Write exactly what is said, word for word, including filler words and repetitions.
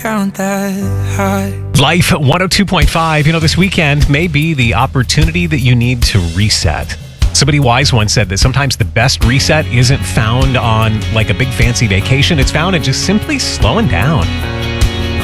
count that high. Life one oh two point five. You know, this weekend may be the opportunity that you need to reset. Somebody wise once said that sometimes the best reset isn't found on like a big fancy vacation. It's found in just simply slowing down.